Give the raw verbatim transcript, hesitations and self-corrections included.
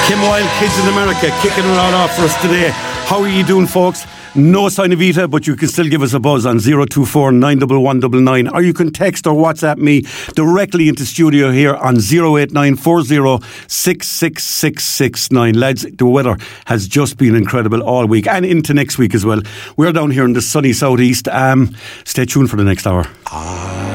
Kim Wilde, Kids in America, kicking it all off for us today. How are you doing, folks? No sign of Vita, but you can still give us a buzz on zero two four nine one one nine nine, or you can text or WhatsApp me directly into studio here on zero eight nine four zero six six six six nine. Lads, the weather has just been incredible all week and into next week as well. We're down here in the sunny southeast. Um, stay tuned for the next hour. Ah.